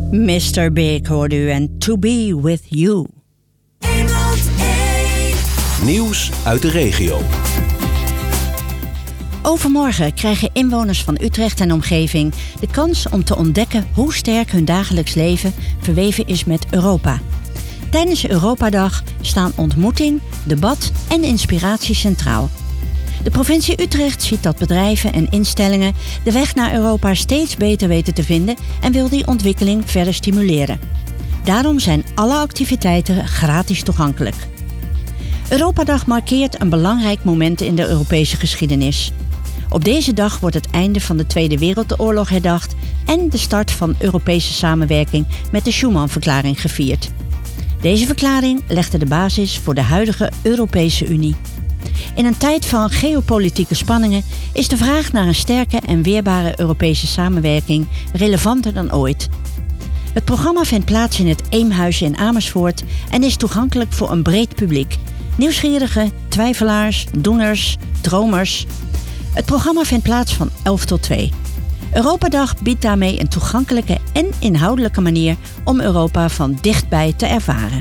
Mr. Big hoorde u en To Be With You. Nieuws uit de regio. Overmorgen krijgen inwoners van Utrecht en omgeving de kans om te ontdekken hoe sterk hun dagelijks leven verweven is met Europa. Tijdens Europadag staan ontmoeting, debat en inspiratie centraal. De provincie Utrecht ziet dat bedrijven en instellingen de weg naar Europa steeds beter weten te vinden en wil die ontwikkeling verder stimuleren. Daarom zijn alle activiteiten gratis toegankelijk. Europadag markeert een belangrijk moment in de Europese geschiedenis. Op deze dag wordt het einde van de Tweede Wereldoorlog herdacht en de start van Europese samenwerking met de Schuman-verklaring gevierd. Deze verklaring legde de basis voor de huidige Europese Unie. In een tijd van geopolitieke spanningen is de vraag naar een sterke en weerbare Europese samenwerking relevanter dan ooit. Het programma vindt plaats in het Eemhuis in Amersfoort en is toegankelijk voor een breed publiek. Nieuwsgierigen, twijfelaars, doeners, dromers. Het programma vindt plaats van 11 tot 2. Europadag biedt daarmee een toegankelijke en inhoudelijke manier om Europa van dichtbij te ervaren.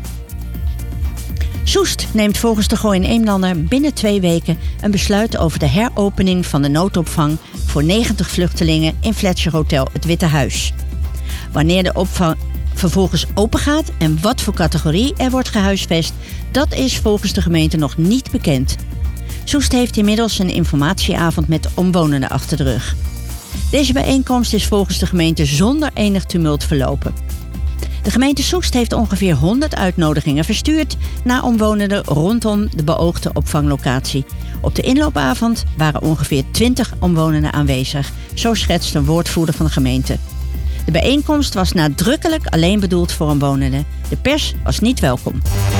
Soest neemt volgens de Gooi en Eemlander binnen 2 weken een besluit over de heropening van de noodopvang voor 90 vluchtelingen in Fletcher Hotel Het Witte Huis. Wanneer de opvang vervolgens opengaat en wat voor categorie er wordt gehuisvest, dat is volgens de gemeente nog niet bekend. Soest heeft inmiddels een informatieavond met omwonenden achter de rug. Deze bijeenkomst is volgens de gemeente zonder enig tumult verlopen. De gemeente Soest heeft ongeveer 100 uitnodigingen verstuurd naar omwonenden rondom de beoogde opvanglocatie. Op de inloopavond waren ongeveer 20 omwonenden aanwezig, zo schetst een woordvoerder van de gemeente. De bijeenkomst was nadrukkelijk alleen bedoeld voor omwonenden. De pers was niet welkom.